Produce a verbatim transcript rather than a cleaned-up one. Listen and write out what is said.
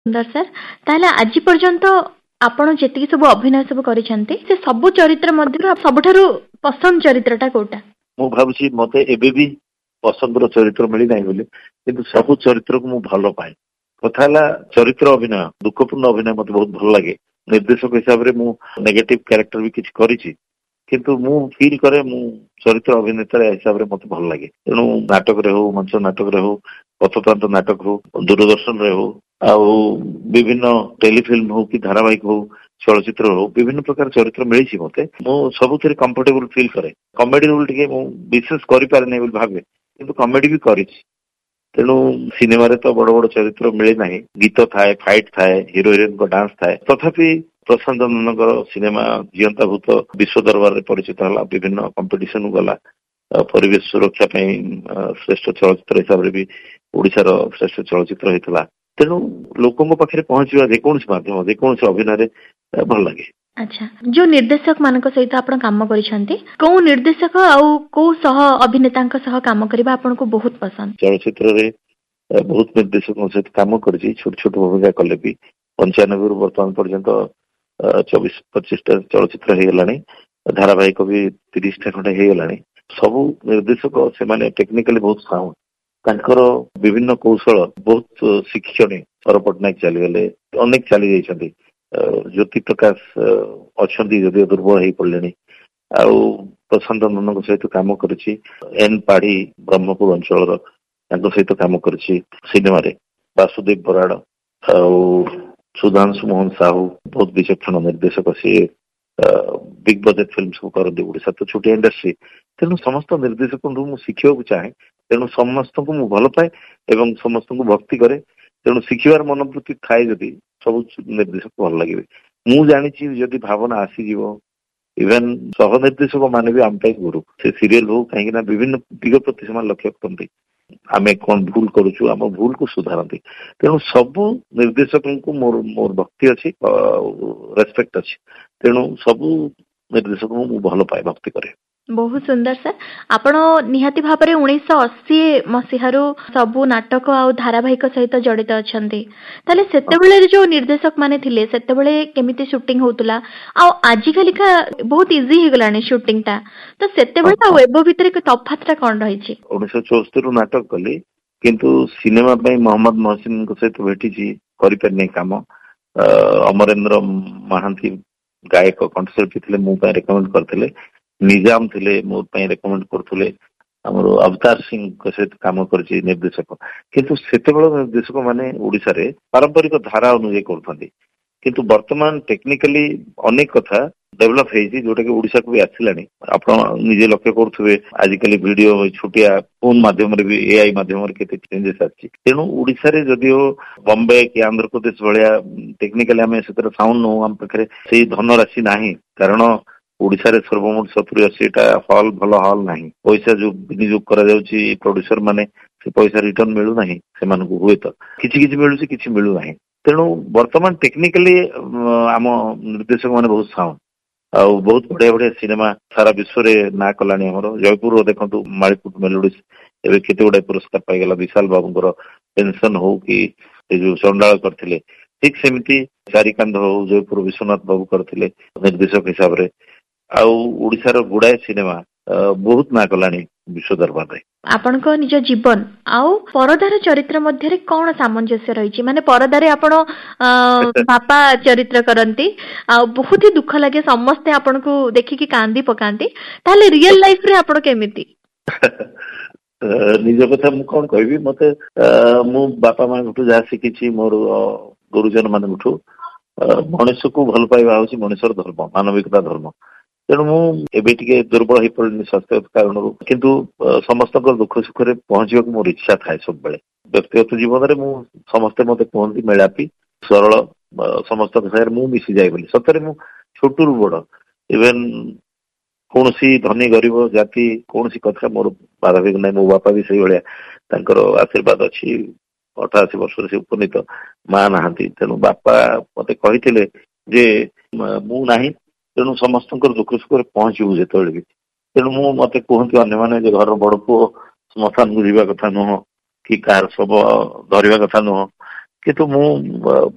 सुंदर सर ताहले आज पर्यंत आपण जेतिकी सब अभिनय सब करिसेंती से सब चरित्र मध्य सबठारु पसंद चरित्रटा कोटा मु भाबुची मते एबे भी पसंदर चरित्र मिली नाही बोली किंतु सब चरित्र को मु भलो पाए कथाला चरित्र अभिनय दुखपूर्ण अभिनय मते बहुत भल लागे निर्देशक हिसाब रे मु नेगेटिव कैरेक्टर भी किछ करिछि किंतु मु फील करे मु चरित्र अभिनेता हिसाब रे मते भल लागे तेणु नाटक रे हो मंच नाटक रे हो पथतंत्र नाटक हो दूरदर्शन रे हो आउ विभिन्न टेलीफिल्म हो कि धारावाहिक हो चलचित्र हो विभिन्न प्रकार चरित्र मिली मते मु सबुथि कंफर्टेबल फील करे कॉमेडी रोल टिके मु विशेष करि पारे नै बोल भाबे किंतु कॉमेडी भी करिछि तेणु सिनेमा रे तो बड़ बड़ चरित्र मिले नाही गीत थाए फाइट थाए हीरो हिरोइन को डांस थाए तथापि प्रशांत नंदनकर सिनेमा जीवंता भूत विश्व दरबार रे परिचित हला विभिन्न कंपटीशन गला परिवेश सुरक्षा श्रेष्ठ चलचित्र हिसाब रे भी ओडिसा रो श्रेष्ठ चलचित्र हेतला तेणु लोकों पाखे पहुंचवा जेकोसी माध्यम जेकोसी अभिनय भल लगे। अच्छा जो निर्देशक मानक सहित आपण काम करिसंती को निर्देशक आउ को सह अभिनेतांक सह काम करबा आपण को बहुत पसंद चलचित्र रे बहुत निर्देशक सहित काम करछि छोट छोट भूमिका कले भी पंचानबे रु वर्तमान पर्यंत चौबीस पच्चीस टा चलचित्र हे गलानी धारावाहिक भी तीस टा खंडे हे गलानी सब निर्देशक से माने टेक्निकली बहुत साउंड तांकर विभिन्न कौशल बहुत शिक्षण सौर पट्टनायक चली गले अनेक चली जाइछन्ती ज्योति प्रकाश अच्छी जदि दुर्बल हो पड़े आउ प्रशांत नंदन सहित काम करुच्ची एन पाढ़ी ब्रह्मपुर अंचल सहित काम करुच्ची सिनेमा रे वासुदेव बराड़ सुधांशु मोहन साहू बहुत विचक्षण निर्देशक सी बिग बजेट फिल्म सब करते ओडिशा तो छोटी इंडस्ट्री तेणु समस्त निर्देशक शिखा चाहे तेणु समस्त को मु भल पाए एवं समस्त को भक्ति करे तेणु शिखिबार मनोवृत्ति थाए जदि सब निर्देशक भल लगे मु जानी जदि भावना आसीज इवेन सह निर्देशक माने भी आम गुरु से सीरियल हो कहीं विभिन्न दिग प्रति से लक्ष्य करते आमे कौन भूल करुचु आम भूल को सुधारती तेणु सबु निर्देशक को मोर मोर भक्ति अच्छी रेस्पेक्ट अच्छी तेणु सबु निर्देशक मु भल पाए भक्ति करे। बहुत सुंदर सर आपण निहाती भाव में उन्नीस सौ अस्सी मसीहारू सबू नाटक आ धारावाहिक सहित जड़ित अछंती ताले सेतेबेले जो निर्देशक माने थिले सेतेबेले केमिति शूटिंग होतुला आ आजिकाली का बहुत इजी हो गलानी शूटिंग ता तो सेतेबेले आ एबो भितर के तफातटा कोन रही छि उन्नीस सौ चौहत्तर रु नाटक कली किंतु सिनेमा पई मोहम्मद मोहसिन को सहित भेटी छि करि परने काम अमरेंद्र महांती गायक कंठशिल्पी थिले मु पई रेकमेंड करथिले निजाम थिले मो पई रेकमेंड करथुले हमर अवतार सिंह के सहित काम करछि निर्देशक किंतु सेतेबेले निर्देशक माने ओडिसा रे पारंपरिक धारा अनुसार करथांती किंतु वर्तमान टेक्निकली अनेक कथा डेवलप हेछि जोटा कि ओडिसा को भी आसिलानी आपण निजे लक्ष्य करथुबे आजिकली वीडियो छोटिया फोन माध्यम रे भी एआई माध्यम रे केते चेंजेस आछि तेनु ओडिसा रे जदियो बॉम्बे कि आंध्र प्रदेश भलिया टेक्निकली हमें सेतर साउंड नो हम पखरे सेही धन राशि नाही कारण ओडिसा रे सर्वमोट सत्तर अस्सी टा हॉल भल हॉल नाही पैसा जो विनियोग करा जाउची प्रोड्यूसर माने से पैसा रिटर्न मिलु नाही से मानक हुए तो किछि किछि मिलुची किछि मिलु नाही तेणु वर्तमान टेक्निकली आम निर्देशक माने बहुत साउंड आ बहुत बढ़िया बढ़िया सिनेमा सारा विश्व रे ना कलानी हमर जयपुर देखंतु माळीपुर मेलोडीज एबे केते गुडा पुरस्कार पाई गेला विशाल बाबूंकर पेंशन हो कि जो चंडाल करथिले ठीक सेमिति चारिकांध हो जयपुर विश्वनाथ बाबू करथिले निर्देशक हिसाब रे आ ओडिसा रो गुडाए सिनेमा बहुत ना कलानी विश्व दरबार रे आपण को निज जीवन आउ परदार चरित्र मध्य रे कोन सामंजस्य रही छी माने परदारे आपण बापा चरित्र करंती आ बहुत ही दुख लागे समस्त आपण को देखि कि कांदी पकांती ताले रियल लाइफ रे आपण केमिति निज कथा मु कोन कहबी मते मु बापा मा गुटु जा सिखि छी मोर गुरुजन मान गुटु मनुष्य को भल पाइबा होची मनुष्यर धर्म मानविकता धर्म तेणु मुझे टे दुर्बल हो पड़े स्वास्थ्य कारण किंतु समस्त दुख सुख में पहुंचा मोर इच्छा थाए सब बेले व्यक्तिगत जीवन में मु समस्ते मत कहती मेलापी सरल समस्त मु मिसी जाए बोली सतरे मु छोटू बड़ इवेन कौन धनी गरीब जाति कौन कथा मोर बाधक ना मो बापा भी से भाया आशीर्वाद अच्छी अठाशी वर्ष से उपनीत माँ नहांती तेणु बापा मत कही जे मु ना तेणु समस्त दुख सुख में पहुंचू जो भी तेणु मु मत कहती अन्य मैंने घर बड़ पुओ श्मशान को जावा कथा नुह कि कार शव धरवा कथा नुह किंतु मु